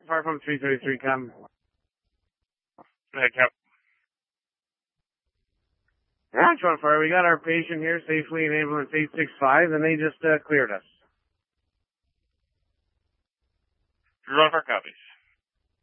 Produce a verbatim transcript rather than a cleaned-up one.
Far from three thirty-three, come. Go ahead, Cap. Watch one fire. We got our patient here safely in ambulance eight six five, and they just uh, cleared us. Run for copies.